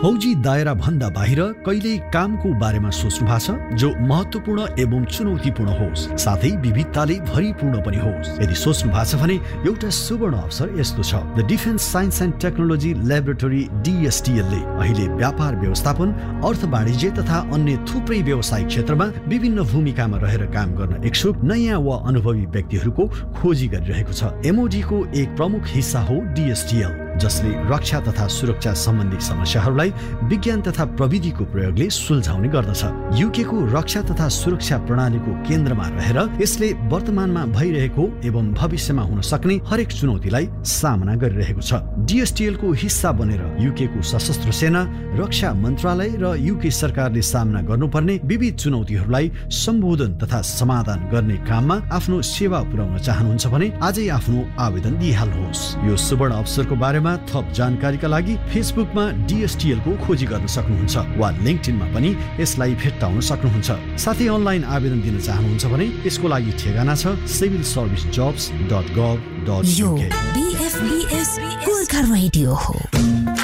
फौजी दायरा भन्दा बाहिर कहिल्यै कामको बारेमा सोच्नु भएको छ जो महत्त्वपूर्ण एवं चुनौतीपूर्ण होस्, साथै विविधताले भरिपूर्ण पनि होस्। यदि सोच्नु भएको छ भने एउटा सुवर्ण अवसर यस्तो छ। The defence science and technology laboratory DSTL ले अहिले व्यापार व्यवस्थापन, अर्थ वाणिज्य तथा अन्य थुप्रै व्यवसायिक क्षेत्रमा विभिन्न भूमिकामा रहेर काम गर्न इच्छुक नयाँ वा अनुभवी व्यक्तिहरूको खोजी गरिरहेको छ। MOD को एक प्रमुख हिस्सा हो DSTL, जसले रक्षा तथा सुरक्षा सम्बन्धी समस्याहरूलाई विज्ञान तथा प्रविधिको प्रयोगले सुल्झाउने गर्दछ। UK को रक्षा तथा सुरक्षा प्रणालीको केन्द्रमा रहेर यसले वर्तमानमा भइरहेको एवं भविष्यमा हुन सक्ने हरेक चुनौतीलाई सामना गरिरहेको छ। DSTL को हिस्सा बनेर UK को सशस्त्र सेना, रक्षा मन्त्रालय र UK सरकारले सामना गर्नुपर्ने विविध चुनौतीहरूलाई सम्बोधन तथा समाधान गर्ने काममा आफ्नो सेवा पुर्याउन चाहनुहुन्छ भने आजै आफ्नो आवेदन दिइहाल्नुहोस्। यो सुवर्ण अवसरको बारेमा थप जानकारीका लागि फेसबुकमा DSTL को खोजी गर्न सक्नुहुन्छ वा लिंक्डइनमा पनि यसलाई भेट्टाउन सक्नुहुन्छ। साथै अनलाइन आवेदन दिन चाहनुहुन्छ भने यसको लागि ठेगाना छ civilservicejobs.gov.uk। यो BFBS गोर्खा रेडियो हो।